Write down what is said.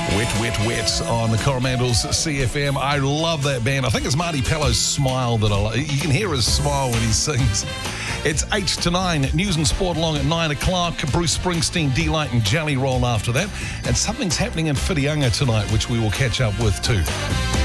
Wet, Wet, Wet on the Coromandel's CFM. I love that band. I think it's Marty Pello's smile that I like. You can hear his smile when he sings. It's 8 to 9. News and sport along at 9 o'clock. Bruce Springsteen, D-Light and Jelly Roll after that. And something's happening in Whitianga tonight, which we will catch up with too.